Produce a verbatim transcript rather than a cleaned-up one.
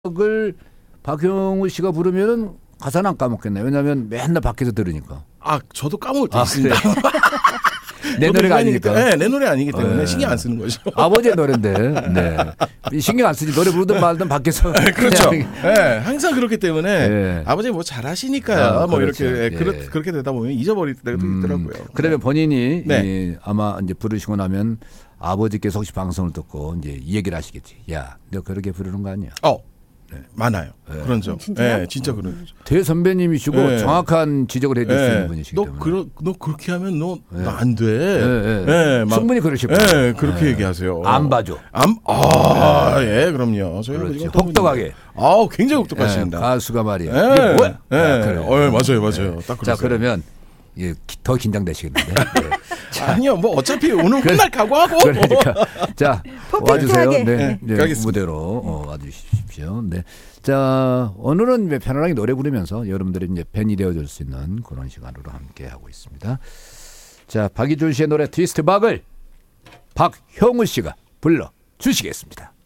을 박형우 씨가 부르면은 가사는 안 까먹겠네. 왜냐하면 맨날 밖에서 들으니까. 아, 저도 까먹을 때 아, 있습니다. 내 노래가 아니니까. 네, 내 노래 아니기 때문에 네. 신경 안 쓰는 거죠. 아버지의 노래인데. 네. 신경 안 쓰지. 노래 부르든 말든 밖에서. 그렇죠. 그냥 네, 항상 그렇기 때문에 네. 아버지 뭐 잘하시니까요. 아, 뭐 그렇죠. 이렇게 예. 그렇, 그렇게 되다 보면 잊어버릴 때가 또 음, 있더라고요. 그러면 본인이 네. 이, 아마 이제 부르시고 나면 아버지께서 혹시 방송을 듣고 이제 이 얘기를 하시겠지. 야, 너 그렇게 부르는 거 아니야? 어, 네, 많아요. 네. 그런 점. 진짜요? 네, 진짜 그런 점. 대선배님이시고 네. 정확한 지적을 해줄 수 있는 네. 분이시기 너 때문에. 그러, 너 그렇게 하면 너 네. 나 안 돼. 네, 네. 네, 막, 충분히 그러실 거예요. 네, 그렇게 네. 얘기하세요. 안 봐줘. 안, 아, 예, 그럼요. 저희 그렇지. 아버지가 또 혹독하게. 아우, 굉장히 네, 혹독하십니다. 가수가 말이야. 네. 이게 뭐야? 네. 아, 그래요. 어, 맞아요, 맞아요. 딱 자, 그러세요. 그러면 예, 기- 더 긴장되시겠는데. 네. 아니요, 뭐 어차피 오늘 끝날 각오하고. 그러니까 자 와주세요. 퍼펙트하게. 네, 네, 네, 가겠습니다. 무대로 어, 와주십시오. 네, 자 오늘은 이제 편안하게 노래 부르면서 여러분들이 이제 팬이 되어줄 수 있는 그런 시간으로 함께 하고 있습니다. 자 박이준 씨의 노래 트위스트 박을 박형우 씨가 불러 주시겠습니다.